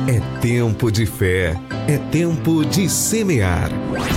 É tempo de fé, é tempo de semear.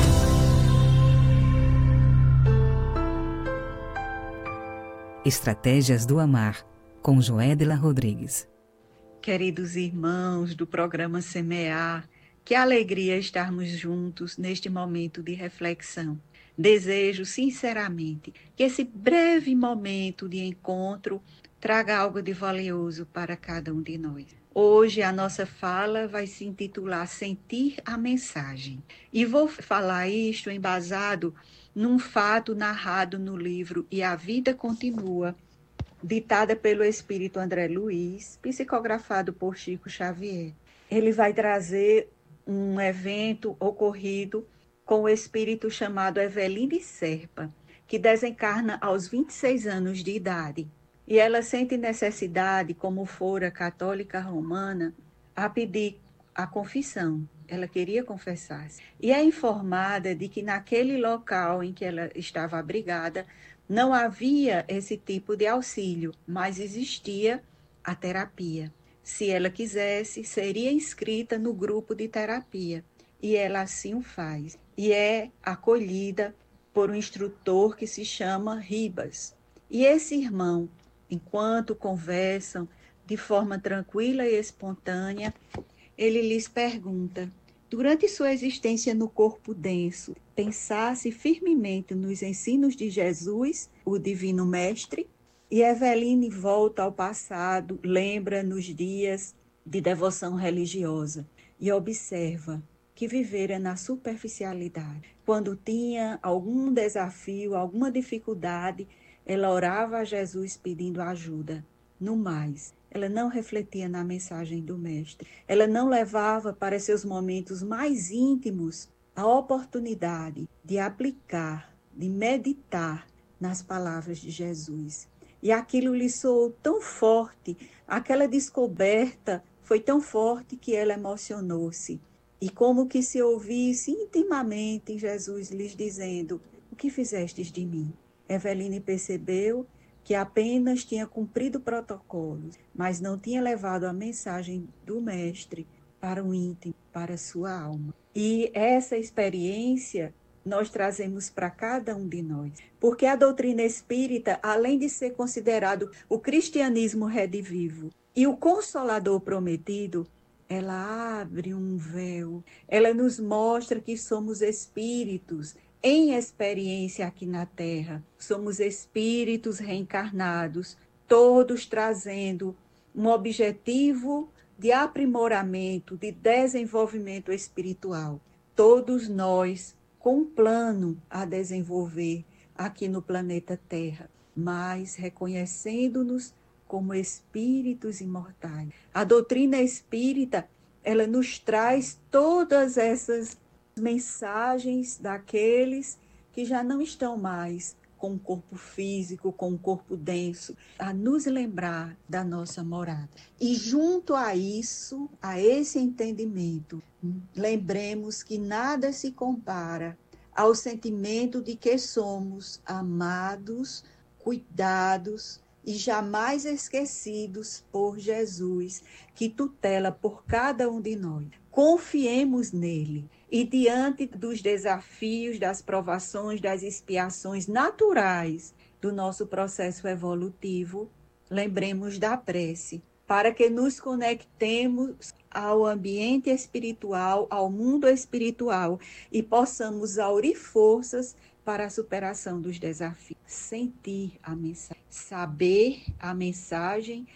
Estratégias do Amar, com Joédela Rodrigues. Queridos irmãos do programa Semear, que alegria estarmos juntos neste momento de reflexão. Desejo sinceramente que esse breve momento de encontro traga algo de valioso para cada um de nós. Hoje a nossa fala vai se intitular Sentir a Mensagem. E vou falar isto embasado num fato narrado no livro E a Vida Continua, ditada pelo espírito André Luiz, psicografado por Chico Xavier. Ele vai trazer um evento ocorrido com o espírito chamado Eveline Serpa, que desencarna aos 26 anos de idade. E ela sente necessidade, como fora católica romana, a pedir a confissão. Ela queria confessar-se. E é informada de que naquele local em que ela estava abrigada, não havia esse tipo de auxílio, mas existia a terapia. Se ela quisesse, seria inscrita no grupo de terapia. E ela assim o faz. E é acolhida por um instrutor que se chama Ribas. E esse irmão, enquanto conversam de forma tranquila e espontânea, ele lhes pergunta: durante sua existência no corpo denso, pensasse firmemente nos ensinos de Jesus, o Divino Mestre? E Eveline volta ao passado, lembra nos dias de devoção religiosa e observa que vivera na superficialidade. Quando tinha algum desafio, alguma dificuldade, ela orava a Jesus pedindo ajuda. No mais, ela não refletia na mensagem do Mestre. Ela não levava para seus momentos mais íntimos a oportunidade de aplicar, de meditar nas palavras de Jesus. E aquilo lhe soou tão forte, aquela descoberta foi tão forte que ela emocionou-se. E como que se ouvisse intimamente Jesus lhes dizendo: o que fizestes de mim? Eveline percebeu que apenas tinha cumprido protocolos, mas não tinha levado a mensagem do Mestre para o íntimo, para a sua alma. E essa experiência nós trazemos para cada um de nós. Porque a doutrina espírita, além de ser considerado o cristianismo redivivo e o consolador prometido, ela abre um véu, ela nos mostra que somos espíritos em experiência aqui na Terra. Somos espíritos reencarnados, todos trazendo um objetivo de aprimoramento, de desenvolvimento espiritual. Todos nós com um plano a desenvolver aqui no planeta Terra, mas reconhecendo-nos como espíritos imortais. A doutrina espírita, ela nos traz todas essas mensagens daqueles que já não estão mais com o corpo físico, com o corpo denso, a nos lembrar da nossa morada. E junto a isso, a esse entendimento, lembremos que nada se compara ao sentimento de que somos amados, cuidados e jamais esquecidos por Jesus, que tutela por cada um de nós. Confiemos nele e diante dos desafios, das provações, das expiações naturais do nosso processo evolutivo, lembremos da prece, para que nos conectemos ao ambiente espiritual, ao mundo espiritual e possamos aurir forças para a superação dos desafios. Sentir a mensagem, saber a mensagem,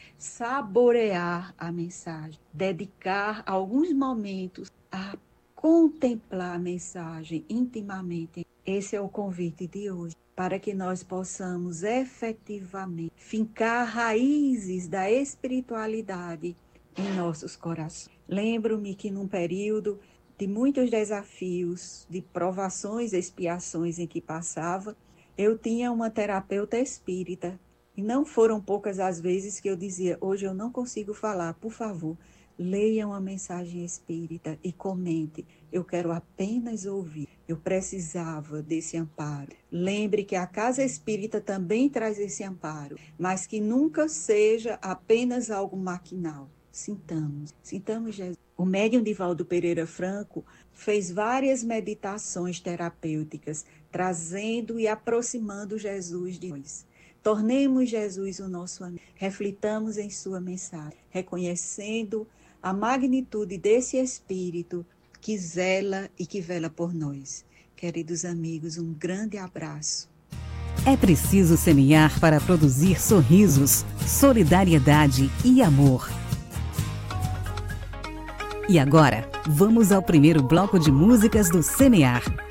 saborear a mensagem, dedicar alguns momentos a contemplar a mensagem intimamente. Esse é o convite de hoje, para que nós possamos efetivamente fincar raízes da espiritualidade em nossos corações. Lembro-me que num período de muitos desafios, de provações, expiações em que passava, eu tinha uma terapeuta espírita. E não foram poucas as vezes que eu dizia: hoje eu não consigo falar, por favor, leiam a mensagem espírita e comente. Eu quero apenas ouvir. Eu precisava desse amparo. Lembre que a casa espírita também traz esse amparo, mas que nunca seja apenas algo maquinal. Sintamos Jesus. O médium Divaldo Pereira Franco fez várias meditações terapêuticas, trazendo e aproximando Jesus de nós. Tornemos Jesus o nosso amigo. Reflitamos em sua mensagem, reconhecendo a magnitude desse Espírito que zela e que vela por nós. Queridos amigos, um grande abraço. É preciso semear para produzir sorrisos, solidariedade e amor. E agora, vamos ao primeiro bloco de músicas do Semear.